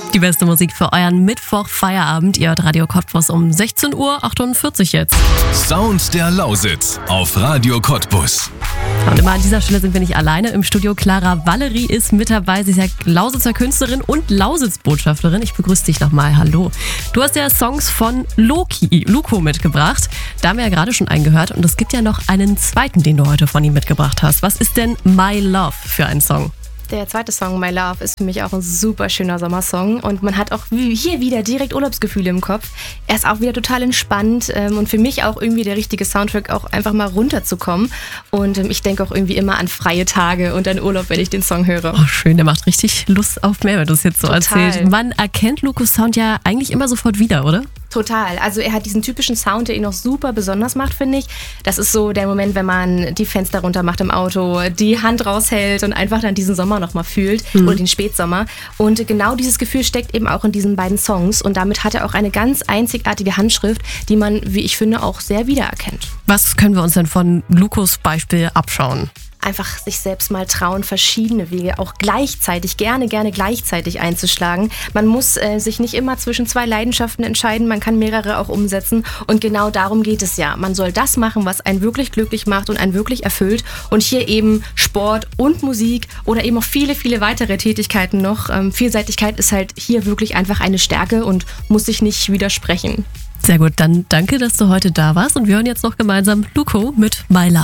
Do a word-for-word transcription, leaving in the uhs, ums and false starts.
Die beste Musik für euren Mittwoch-Feierabend. Ihr hört Radio Cottbus um sechzehn Uhr achtundvierzig jetzt. Sound der Lausitz auf Radio Cottbus. Und immer an dieser Stelle sind wir nicht alleine im Studio. Clara Valerie ist mit dabei. Sie ist ja Lausitzer Künstlerin und Lausitz-Botschafterin. Ich begrüße dich nochmal. Hallo. Du hast ja Songs von Loki, Luko mitgebracht. Da haben wir ja gerade schon eingehört. Und es gibt ja noch einen zweiten, den du heute von ihm mitgebracht hast. Was ist denn My Love für ein Song? Der zweite Song, My Love, ist für mich auch ein super schöner Sommersong und man hat auch hier wieder direkt Urlaubsgefühle im Kopf. Er ist auch wieder total entspannt ähm, und für mich auch irgendwie der richtige Soundtrack, auch einfach mal runterzukommen. Und ähm, ich denke auch irgendwie immer an freie Tage und an Urlaub, wenn ich den Song höre. Oh, schön, der macht richtig Lust auf mehr, wenn du es jetzt so Total. erzählst. Man erkennt Lukos Sound ja eigentlich immer sofort wieder, oder? Total. Also er hat diesen typischen Sound, der ihn noch super besonders macht, finde ich. Das ist so der Moment, wenn man die Fenster runter macht im Auto, die Hand raushält und einfach dann diesen Sommer nochmal fühlt mhm. oder den Spätsommer. Und genau dieses Gefühl steckt eben auch in diesen beiden Songs und damit hat er auch eine ganz einzigartige Handschrift, die man, wie ich finde, auch sehr wiedererkennt. Was können wir uns denn von Lukos Beispiel abschauen? Einfach sich selbst mal trauen, verschiedene Wege auch gleichzeitig, gerne, gerne gleichzeitig einzuschlagen. Man muss äh, sich nicht immer zwischen zwei Leidenschaften entscheiden, man kann mehrere auch umsetzen und genau darum geht es ja. Man soll das machen, was einen wirklich glücklich macht und einen wirklich erfüllt und hier eben Sport und Musik oder eben auch viele, viele weitere Tätigkeiten noch. Ähm, Vielseitigkeit ist halt hier wirklich einfach eine Stärke und muss sich nicht widersprechen. Sehr gut, dann danke, dass du heute da warst und wir hören jetzt noch gemeinsam Luko mit My Love.